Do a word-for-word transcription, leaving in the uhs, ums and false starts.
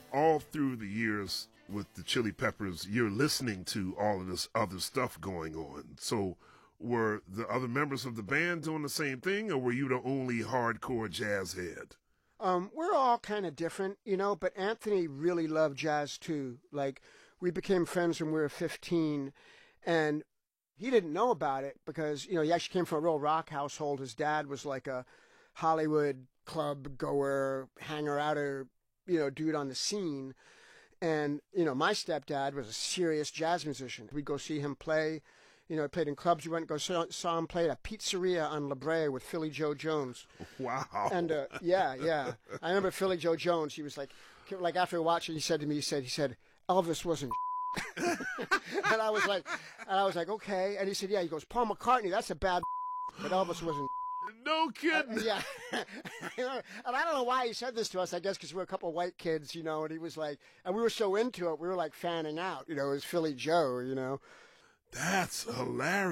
all through the years with the Chili Peppers, you're listening to all of this other stuff going on. So were the other members of the band doing the same thing, or were you the only hardcore jazz head? Um, we're all kind of different, you know, but Anthony really loved jazz too. Like, we became friends when we were fifteen, and he didn't know about it because, you know, he actually came from a real rock household. His dad was like a Hollywood club goer, hanger outer, you know, dude on the scene. And, you know, my stepdad was a serious jazz musician. We'd go see him play. You know, he played in clubs. We went and go saw, saw him play at a pizzeria on La Brea with Philly Joe Jones. Wow. And, uh, yeah, yeah. I remember Philly Joe Jones. He was like, like after watching, he said to me, he said, he said, Elvis wasn't and I was like, and I was like, okay. And he said, yeah, he goes, Paul McCartney, that's a bad but Elvis wasn't. No kidding. Uh, yeah. And I don't know why he said this to us, I guess because we were a couple of white kids, you know, and he was like, and we were so into it, we were like fanning out, you know, it was Philly Joe, you know. That's hilarious.